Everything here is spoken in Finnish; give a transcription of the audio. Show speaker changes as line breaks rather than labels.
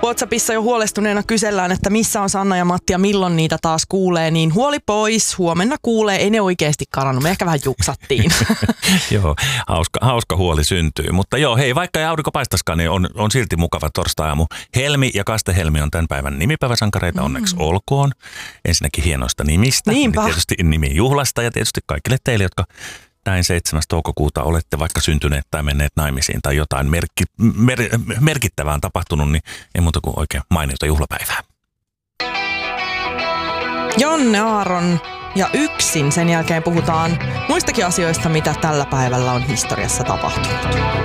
WhatsAppissa jo huolestuneena kysellään, että missä on Sanna ja Matti ja milloin niitä taas kuulee, niin huoli pois, huomenna kuulee, ei ne oikeasti karannut, me ehkä vähän juksattiin.
Joo, hauska huoli syntyy, mutta joo, hei, vaikka ei aurinko paistaskaan, niin on silti mukava torstai-aamu. Helmi ja Kaste-Helmi on tämän päivän nimipäiväsankareita, onneksi olkoon. Ensinnäkin hienoista nimistä, tietysti nimijuhlasta ja tietysti kaikille teille, jotka näin 7. toukokuuta olette vaikka syntyneet tai menneet naimisiin tai jotain merkittävää on tapahtunut, niin ei muuta kuin oikein mainiota juhlapäivää.
Jonne Aaron ja Yksin, sen jälkeen puhutaan muistakin asioista, mitä tällä päivällä on historiassa tapahtunut.